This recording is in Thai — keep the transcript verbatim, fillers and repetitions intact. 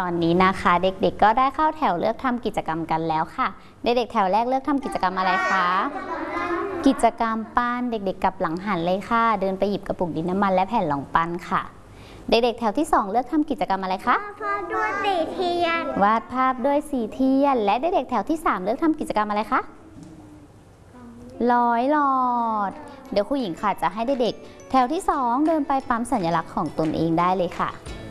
อนนี้นะคะเด็กๆก็ได้เข้าแถวเลือกทำกิจกรรมกันแล้วค่ะเด็กๆแถวแรกเลือกทำกิจกรรมอะไรคะกิจกรรมปั้นเด็กๆกลับหลังหันเลยค่ะเดินไปหยิบกระปุกดินน้ำมันและแผ่นรองปั้นค่ะเด็กๆแถวที่สองเลือกทำกิจกรรมอะไรคะวาดภาพด้วยสีเทียนวาดภาพด้วยสีเทียนและเด็กๆแถวที่สามเลือกทำกิจกรรมอะไรคะร้อยหลอดเดี๋ยวครูหญิงค่ะจะให้เด็กๆแถวที่สองเดินไปปั๊มสัญลักษณ์ของตนเองได้เลยค่ะ